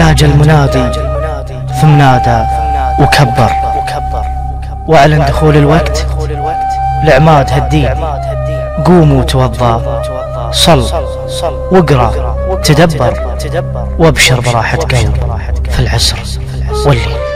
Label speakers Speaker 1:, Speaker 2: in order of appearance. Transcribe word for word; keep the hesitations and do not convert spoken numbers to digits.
Speaker 1: لاج المنادي ثم نادى وكبر وأعلن دخول الوقت لعماد هالدين. قوموا توضى، صل واقرأ تدبر، وابشر براحة قلب في العسر والليل.